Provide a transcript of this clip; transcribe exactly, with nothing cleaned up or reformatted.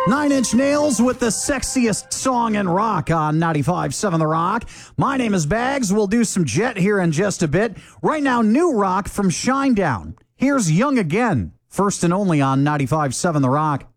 Nine Inch Nails with the sexiest song in rock on ninety-five point seven The Rock. My name is Bags. We'll do some Jet here in just a bit. Right now, new rock from Shinedown. Here's Young Again, first and only on ninety-five point seven The Rock.